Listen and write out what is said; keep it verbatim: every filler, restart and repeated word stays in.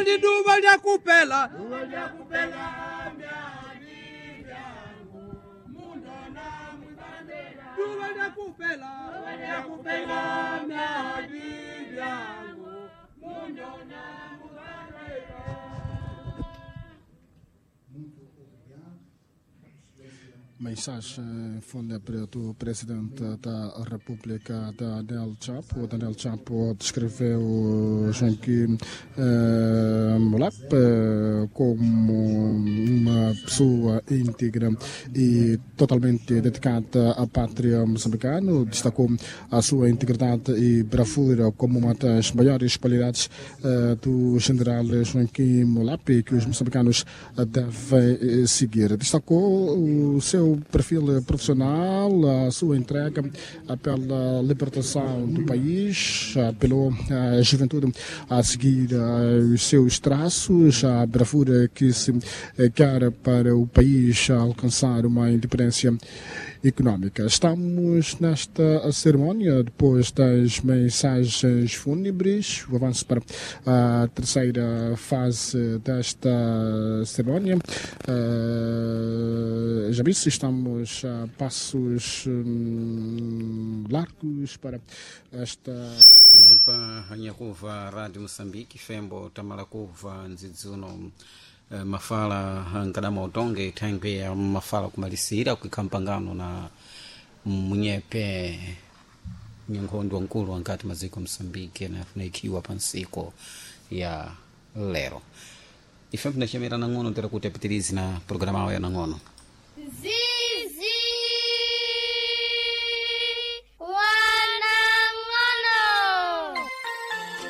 Mali duva lya kupela duva lya kupela lya kupela miadi yangu mundo na mubareka. Mensagem fonda para o presidente da República, Daniel Chapo. Daniel Chapo descreveu Joaquim uh, Mulap uh, como uma pessoa íntegra e totalmente dedicada à pátria moçambicana. Destacou a sua integridade e bravura como uma das maiores qualidades uh, do general Joaquim Mulap, que os moçambicanos uh, devem uh, seguir. Destacou o seu perfil profissional, a sua entrega pela libertação do país, apelou à juventude a seguir os seus traços, a bravura que se quer para o país alcançar uma independência econômica. Estamos nesta cerimónia depois das mensagens fúnebres, o avanço para a terceira fase desta cerimónia. Uh, já disse, estamos a passos um, largos para esta... Tenepa Hanyakuva Rádio Moçambique, Fembo Tamalakuva Nzizuno mafala nkadama utonge tangue ya mafala kumalisira kukampangano na munyepe nyongondo nkulu wankati maziko Msambike na funaikiwa pansiko ya lero. Ifembe na chemera na ngono tera kutepitilizi na programa ya na ngono.